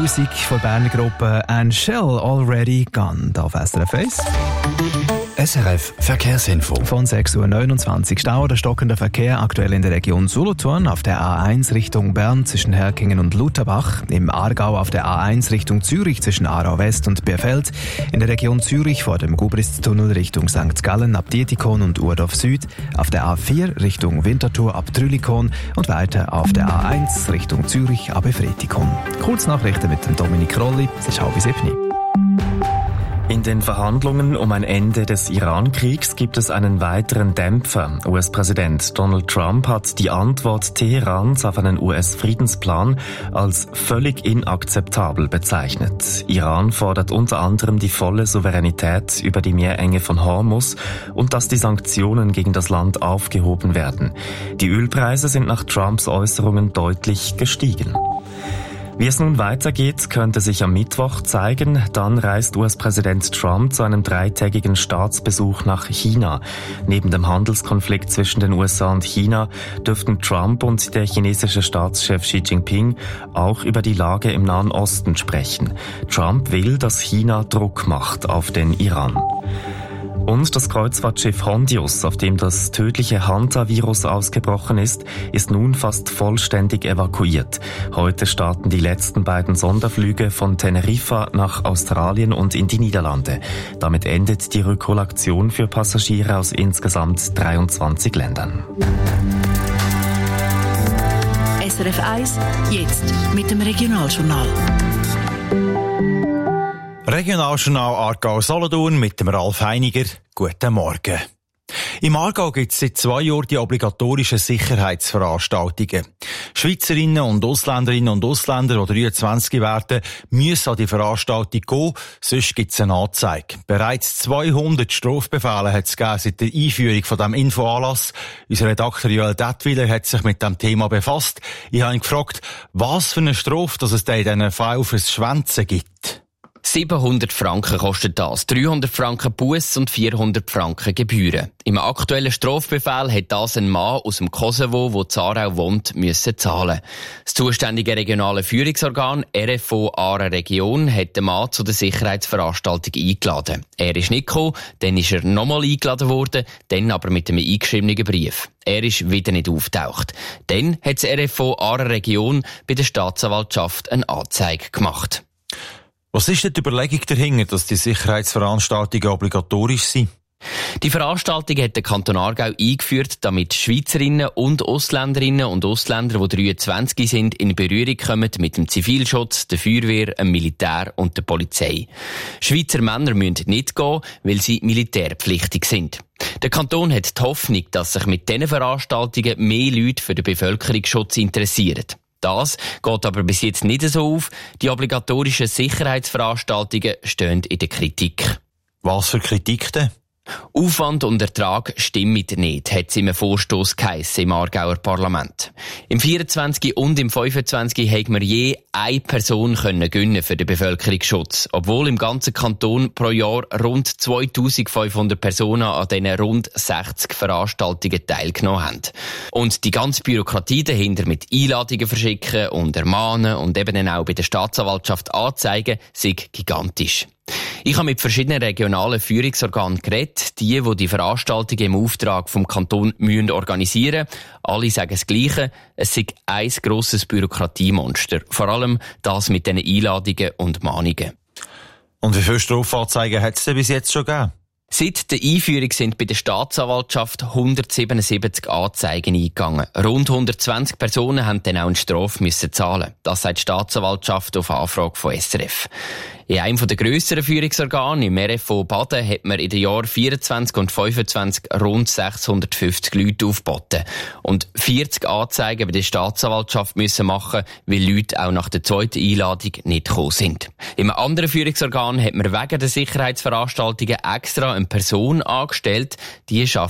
Musik von Berner Gruppe And Shell Already Gone. Hier auf SRF 1. SRF Verkehrsinfo. Von 6.29 Uhr Stau oder stockender Verkehr aktuell in der Region Solothurn auf der A1 Richtung Bern zwischen Herkingen und Lutherbach, im Aargau auf der A1 Richtung Zürich zwischen Aarau West und Bierfeld, in der Region Zürich vor dem Gubritztunnel Richtung St. Gallen ab Dietikon und Urdorf Süd, auf der A4 Richtung Winterthur ab Trülikon und weiter auf der A1 Richtung Zürich ab Efretikon. Kurznachrichten mit dem Dominik Rolli, es ist 6:30. In den Verhandlungen um ein Ende des Iran-Kriegs gibt es einen weiteren Dämpfer. US-Präsident Donald Trump hat die Antwort Teherans auf einen US-Friedensplan als völlig inakzeptabel bezeichnet. Iran fordert unter anderem die volle Souveränität über die Meerenge von Hormuz und dass die Sanktionen gegen das Land aufgehoben werden. Die Ölpreise sind nach Trumps Äußerungen deutlich gestiegen. Wie es nun weitergeht, könnte sich am Mittwoch zeigen. Dann reist US-Präsident Trump zu einem 3-tägigen Staatsbesuch nach China. Neben dem Handelskonflikt zwischen den USA und China dürften Trump und der chinesische Staatschef Xi Jinping auch über die Lage im Nahen Osten sprechen. Trump will, dass China Druck macht auf den Iran. Und das Kreuzfahrtschiff Hondius, auf dem das tödliche Hanta-Virus ausgebrochen ist nun fast vollständig evakuiert. Heute starten die letzten beiden Sonderflüge von Teneriffa nach Australien und in die Niederlande. Damit endet die Rückholaktion für Passagiere aus insgesamt 23 Ländern. SRF 1, jetzt mit dem Regionaljournal. Regionaljournal Aargau-Solothurn mit dem Ralf Heiniger. Guten Morgen. Im Aargau gibt es seit 2 Jahren die obligatorischen Sicherheitsveranstaltungen. Schweizerinnen und Ausländerinnen und Ausländer, die 23 werden, müssen an die Veranstaltung gehen, sonst gibt es eine Anzeige. Bereits 200 Strafbefehle hat es gegeben seit der Einführung von diesem Infoanlass. Unser Redakteur Joel Dettwiler hat sich mit dem Thema befasst. Ich habe ihn gefragt, was für eine Strafe dass es da in diesen Fällen fürs Schwänzen gibt. 700 Franken kostet das, 300 Franken Buss und 400 Franken Gebühren. Im aktuellen Strafbefehl hat das ein Mann aus dem Kosovo, der in Aarau wohnt, müssen zahlen. Das zuständige regionale Führungsorgan RFO Aare Region hat den Mann zu der Sicherheitsveranstaltung eingeladen. Er ist nicht gekommen, dann ist er nochmal eingeladen worden, dann aber mit einem eingeschriebenen Brief. Er ist wieder nicht auftaucht. Dann hat das RFO Aare Region bei der Staatsanwaltschaft eine Anzeige gemacht. Was ist denn die Überlegung dahinter, dass die Sicherheitsveranstaltungen obligatorisch sind? Die Veranstaltung hat der Kanton Aargau eingeführt, damit Schweizerinnen und Ausländerinnen und Ausländer, die 23 sind, in Berührung kommen mit dem Zivilschutz, der Feuerwehr, dem Militär und der Polizei. Schweizer Männer müssen nicht gehen, weil sie militärpflichtig sind. Der Kanton hat die Hoffnung, dass sich mit diesen Veranstaltungen mehr Leute für den Bevölkerungsschutz interessieren. Das geht aber bis jetzt nicht so auf. Die obligatorischen Sicherheitsveranstaltungen stehen in der Kritik. Was für Kritik denn? Aufwand und Ertrag stimmen nicht, hat es im Vorstoss geheissen im Aargauer Parlament. Im 24 und im 25 haben wir je eine Person gönnen für den Bevölkerungsschutz, obwohl im ganzen Kanton pro Jahr rund 2500 Personen an diesen rund 60 Veranstaltungen teilgenommen haben. Und die ganze Bürokratie dahinter mit Einladungen verschicken und ermahnen und eben dann auch bei der Staatsanwaltschaft anzeigen, sei gigantisch. Ich habe mit verschiedenen regionalen Führungsorganen geredet, die Veranstaltungen im Auftrag vom Kanton organisieren müssen. Alle sagen das Gleiche, es sei ein grosses Bürokratiemonster. Vor allem das mit den Einladungen und Mahnungen. Und wie viele Strafanzeigen hat es denn bis jetzt schon gegeben? Seit der Einführung sind bei der Staatsanwaltschaft 177 Anzeigen eingegangen. Rund 120 Personen haben dann auch eine Strafe müssen zahlen. Das sagt die Staatsanwaltschaft auf Anfrage von SRF. In einem der grösseren Führungsorgane, im RFO Baden, hat man in den Jahren 24 und 25 rund 650 Leute aufgeboten. Und 40 Anzeigen bei der Staatsanwaltschaft müssen machen, weil Leute auch nach der zweiten Einladung nicht gekommen sind. Im anderen Führungsorgan hat man wegen der Sicherheitsveranstaltungen extra eine Person angestellt, die